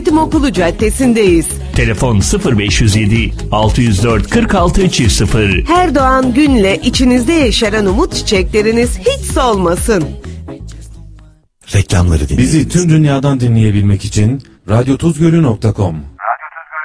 Eğitim Okulu Caddesi'ndeyiz. Telefon 0507 604 4600. Her doğan günle içinizde yeşeren umut çiçekleriniz hiç solmasın. Reklamları dinleyin. Bizi tüm dünyadan dinleyebilmek için radyotuzgölü.com